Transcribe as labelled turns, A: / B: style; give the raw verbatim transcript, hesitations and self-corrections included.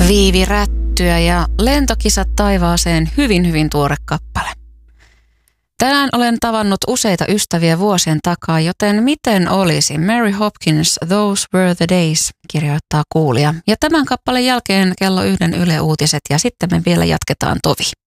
A: Viivirättyä ja lentokisat taivaaseen, hyvin hyvin tuore kappale. Tänään olen tavannut useita ystäviä vuosien takaa, joten miten olisi? Mary Hopkins, Those Were the Days, kirjoittaa kuulija. Ja tämän kappaleen jälkeen kello yhden Yle Uutiset ja sitten me vielä jatketaan tovi.